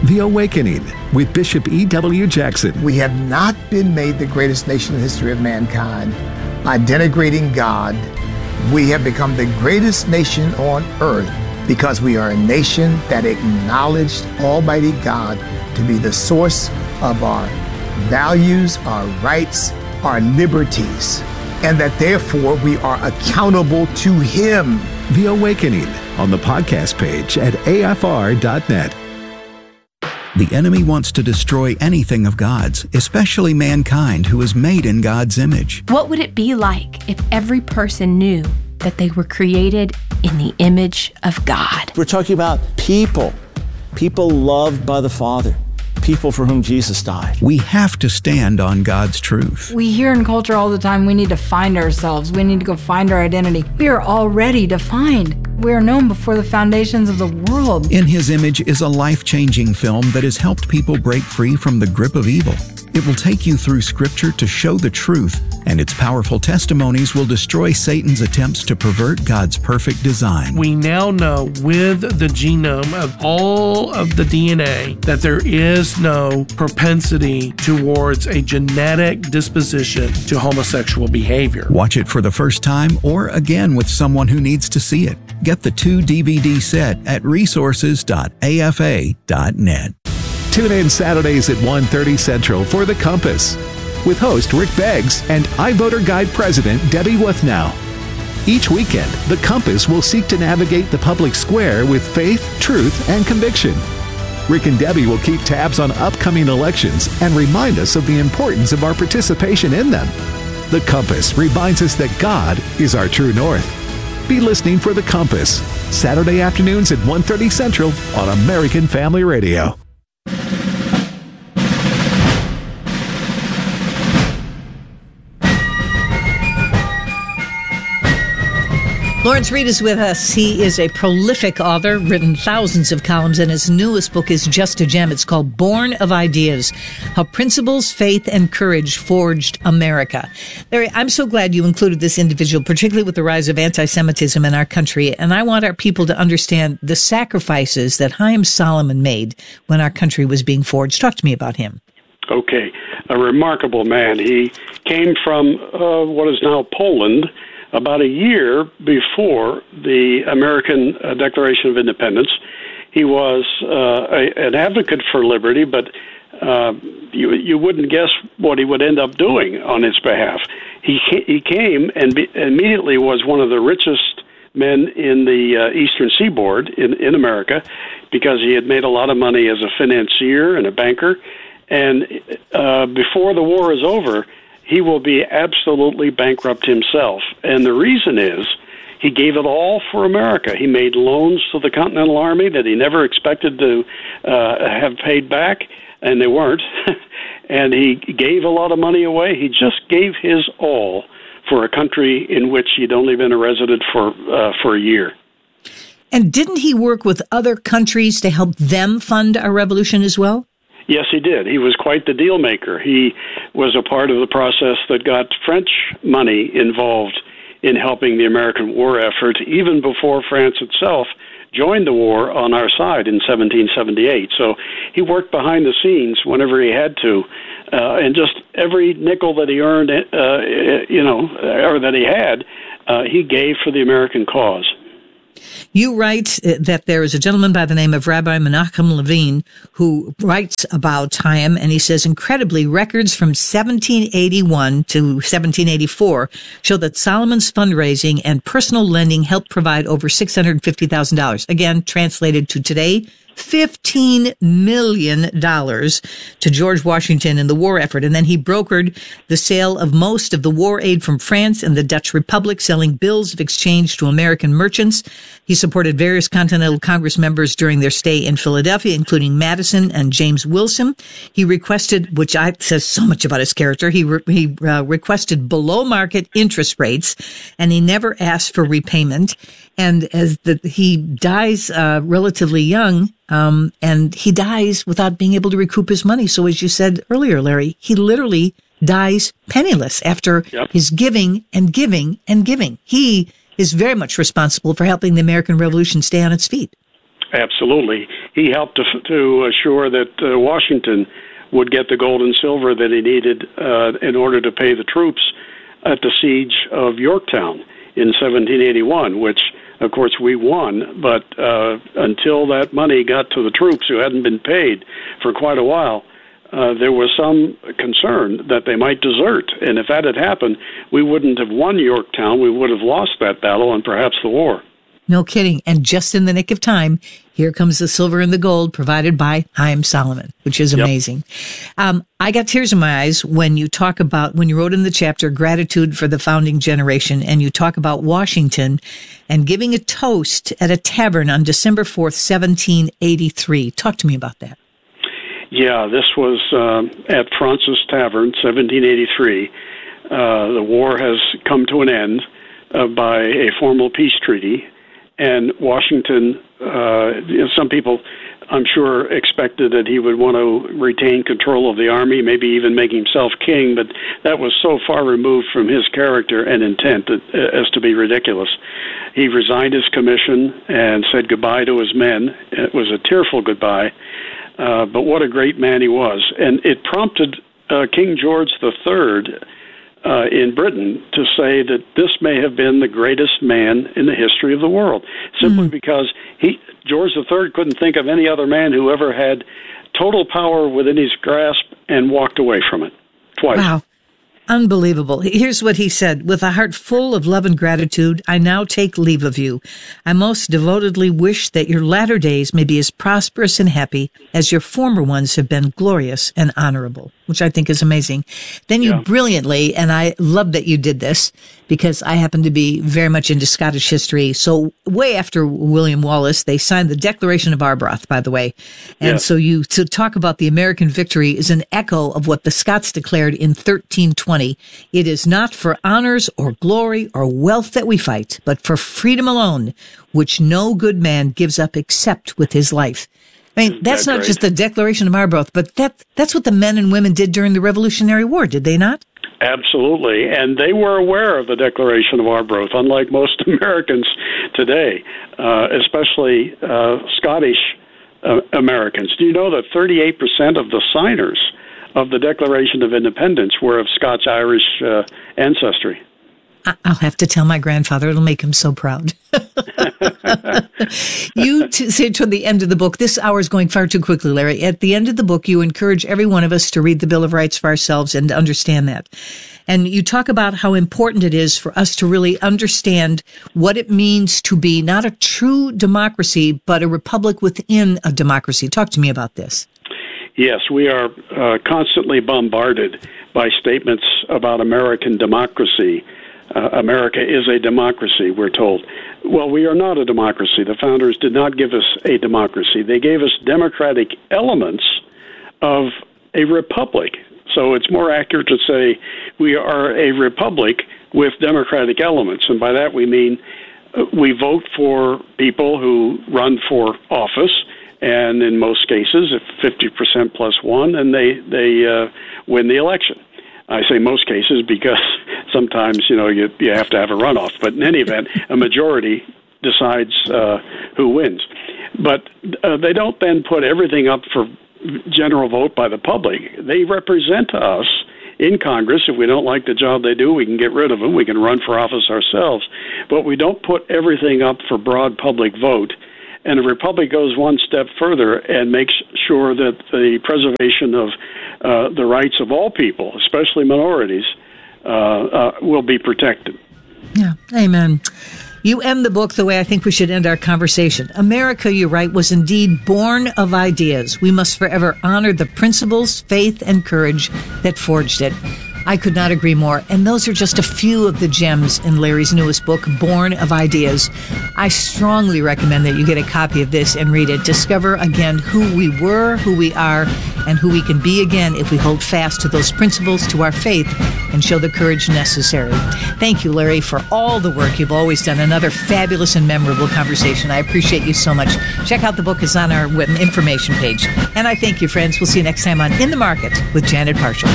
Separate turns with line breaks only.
The Awakening with Bishop E.W. Jackson.
We have not been made the greatest nation in the history of mankind by denigrating God. We have become the greatest nation on earth because we are a nation that acknowledged Almighty God to be the source of our values, our rights, our liberties, and that therefore we are accountable to Him.
The Awakening on the podcast page at afr.net. The enemy wants to destroy anything of God's, especially mankind who is made in God's image.
What would it be like if every person knew that they were created in the image of God?
We're talking about people loved by the Father, people for whom Jesus died.
We have to stand on God's truth.
We hear in culture all the time, we need to find ourselves. We need to go find our identity. We are already defined. We are known before the foundations of the world.
In His Image is a life-changing film that has helped people break free from the grip of evil. It will take you through Scripture to show the truth, and its powerful testimonies will destroy Satan's attempts to pervert God's perfect design.
We now know with the genome of all of the DNA that there is no propensity towards a genetic disposition to homosexual behavior.
Watch it for the first time or again with someone who needs to see it. Get the 2-DVD set at resources.afa.net. Tune in Saturdays at 1:30 Central for The Compass with host Rick Beggs and iVoter Guide President Debbie Wuthnow. Each weekend, The Compass will seek to navigate the public square with faith, truth, and conviction. Rick and Debbie will keep tabs on upcoming elections and remind us of the importance of our participation in them. The Compass reminds us that God is our true north. Be listening for The Compass, Saturday afternoons at 1:30 Central on American Family Radio.
Lawrence Reed is with us. He is a prolific author, written thousands of columns, and his newest book is just a gem. It's called Born of Ideas, How Principles, Faith, and Courage Forged America. Larry, I'm so glad you included this individual, particularly with the rise of anti-Semitism in our country, and I want our people to understand the sacrifices that Haim Solomon made when our country was being forged. Talk to me about him.
Okay, a remarkable man. He came from what is now Poland, about a year before the American Declaration of Independence. He was an advocate for liberty, but you wouldn't guess what he would end up doing on its behalf. He came and immediately was one of the richest men in the Eastern Seaboard in America, because he had made a lot of money as a financier and a banker. And before the war is over, he will be absolutely bankrupt himself. And the reason is he gave it all for America. He made loans to the Continental Army that he never expected to have paid back, and they weren't. And he gave a lot of money away. He just gave his all for a country in which he'd only been a resident for a year.
And didn't he work with other countries to help them fund our revolution as well?
Yes, he did. He was quite the deal maker. He was a part of the process that got French money involved in helping the American war effort, even before France itself joined the war on our side in 1778. So he worked behind the scenes whenever he had to, and just every nickel that he earned, or that he had, he gave for the American cause.
You write that there is a gentleman by the name of Rabbi Menachem Levine who writes about Haim, and he says, incredibly, records from 1781 to 1784 show that Solomon's fundraising and personal lending helped provide over $650,000. Again, translated to today, $15 million to George Washington in the war effort. And then he brokered the sale of most of the war aid from France and the Dutch Republic, selling bills of exchange to American merchants. He supported various Continental Congress members during their stay in Philadelphia, including Madison and James Wilson. He requested, which says so much about his character, he requested below market interest rates, and he never asked for repayment. And he dies relatively young, and he dies without being able to recoup his money. So as you said earlier, Larry, he literally dies penniless after his giving and giving and giving. He is very much responsible for helping the American Revolution stay on its feet.
Absolutely. he helped to assure that Washington would get the gold and silver that he needed in order to pay the troops at the siege of Yorktown in 1781, which, of course, we won. But until that money got to the troops who hadn't been paid for quite a while, there was some concern that they might desert. And if that had happened, we wouldn't have won Yorktown. We would have lost that battle and perhaps the war.
No kidding. And just in the nick of time, here comes the silver and the gold provided by Haym Salomon, which is amazing. I got tears in my eyes when you talk about, when you wrote in the chapter, gratitude for the founding generation, and you talk about Washington and giving a toast at a tavern on December 4th, 1783. Talk to me about that. Yeah,
this was at Fraunces Tavern, 1783. The war has come to an end by a formal peace treaty. And Washington, some people, I'm sure, expected that he would want to retain control of the army, maybe even make himself king, but that was so far removed from his character and intent as to be ridiculous. He resigned his commission and said goodbye to his men. It was a tearful goodbye, but what a great man he was. And it prompted King George III in Britain to say that this may have been the greatest man in the history of the world, simply because George III couldn't think of any other man who ever had total power within his grasp and walked away from it twice.
Wow. Unbelievable. Here's what he said. With a heart full of love and gratitude, I now take leave of you. I most devotedly wish that your latter days may be as prosperous and happy as your former ones have been glorious and honorable, which I think is amazing. Then you brilliantly, and I love that you did this because I happen to be very much into Scottish history. So way after William Wallace, they signed the Declaration of Arbroath, by the way. And so to talk about the American victory is an echo of what the Scots declared in 1320. It is not for honors or glory or wealth that we fight, but for freedom alone, which no good man gives up except with his life. I mean, that's not just the Declaration of Arbroath, but that's what the men and women did during the Revolutionary War, did they not?
Absolutely. And they were aware of the Declaration of Arbroath, unlike most Americans today, especially Scottish Americans. Do you know that 38% of the signers of the Declaration of Independence were of Scotch-Irish ancestry?
I'll have to tell my grandfather. It'll make him so proud. You say toward the end of the book, this hour is going far too quickly, Larry. At the end of the book, you encourage every one of us to read the Bill of Rights for ourselves and to understand that. And you talk about how important it is for us to really understand what it means to be not a true democracy, but a republic within a democracy. Talk to me about this.
Yes, we are constantly bombarded by statements about American democracy. America is a democracy, we're told. Well, we are not a democracy. The founders did not give us a democracy. They gave us democratic elements of a republic. So it's more accurate to say we are a republic with democratic elements. And by that we mean we vote for people who run for office, and in most cases, if 50% plus one, and they win the election. I say most cases because sometimes, you have to have a runoff. But in any event, a majority decides who wins. But they don't then put everything up for general vote by the public. They represent us in Congress. If we don't like the job they do, we can get rid of them. We can run for office ourselves. But we don't put everything up for broad public vote. And the republic goes one step further and makes sure that the preservation of the rights of all people, especially minorities, will be protected.
Yeah, amen. You end the book the way I think we should end our conversation. America, you write, was indeed born of ideas. We must forever honor the principles, faith, and courage that forged it. I could not agree more. And those are just a few of the gems in Larry's newest book, Born of Ideas. I strongly recommend that you get a copy of this and read it. Discover again who we were, who we are, and who we can be again if we hold fast to those principles, to our faith, and show the courage necessary. Thank you, Larry, for all the work you've always done. Another fabulous and memorable conversation. I appreciate you so much. Check out the book. It's on our information page. And I thank you, friends. We'll see you next time on In the Market with Janet Parshall.